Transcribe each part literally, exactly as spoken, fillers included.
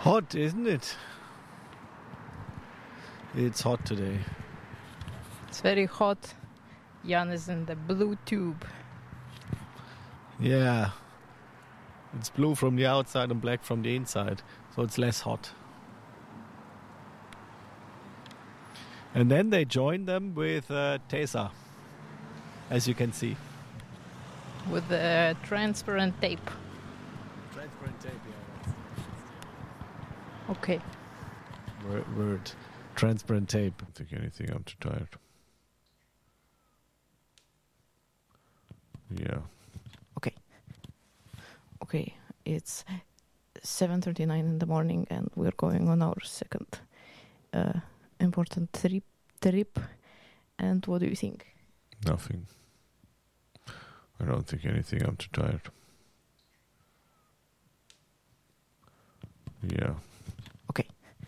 Hot, isn't it? It's hot today. It's very hot. Jan is in the blue tube. Yeah. It's blue from the outside and black from the inside, so it's less hot. And then they join them with uh, Tesa, as you can see. With the transparent tape. Transparent tape, yeah. That's, Okay. word, word. Transparent tape. I don't think anything, I'm too tired. Yeah. Okay. Okay, it's seven thirty-nine in the morning and we're going on our second uh, important trip, trip. And what do you think? Nothing. I don't think anything, I'm too tired. Yeah. Okay.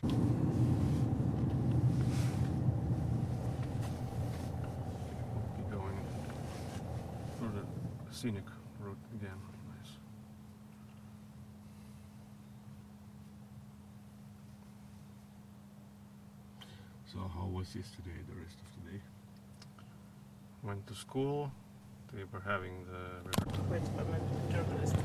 Be going through the scenic route again. Nice. So how was yesterday, the rest of the day? Went to school. They were having the river. Wait, I'm a journalist.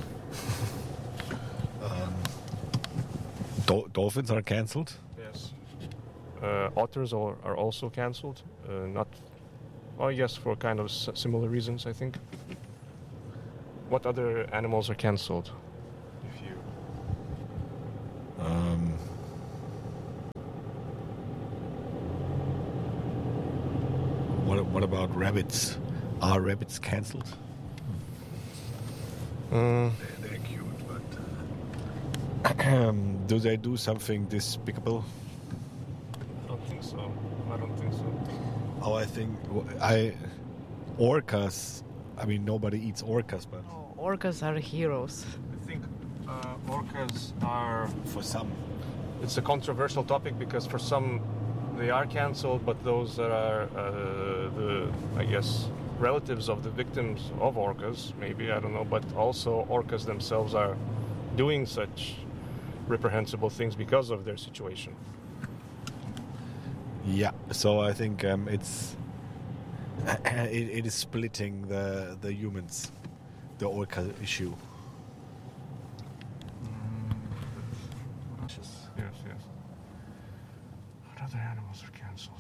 Um, dol- dolphins are cancelled? Yes. Uh, otters are, are also cancelled. Uh, not, well, yes, for kind of s- similar reasons, I think. What other animals are cancelled? If you. Um, what, what about rabbits? Are rabbits cancelled? Mm, They're, they're cute, but uh, do they do something despicable? I don't think so. I don't think so. Oh, I think I orcas. I mean, nobody eats orcas, but Oh, orcas are heroes. I think uh, orcas are. for some, It's a controversial topic because for some they are cancelled, but those that are uh, the, I guess, relatives of the victims of orcas, maybe, I don't know, but also orcas themselves are doing such reprehensible things because of their situation. yeah. So I think um, it's it, it is splitting the the humans, the orca issue. Yes, yes, yes. What other animals are cancelled?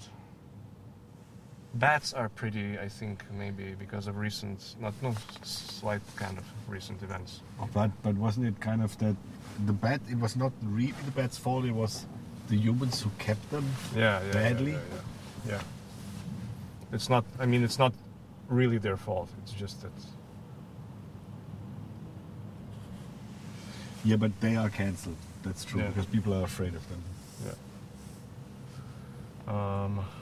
Bats are pretty, I think, maybe because of recent, not no, slight kind of recent events. But but wasn't it kind of that the bat? It was not really the bat's fault. It was the humans who kept them. Yeah, yeah, Badly? Yeah, yeah, yeah. Yeah. It's not. I mean, it's not really their fault. It's just that. Yeah, but they are cancelled. That's true Yeah. because people are afraid of them. Yeah. Um.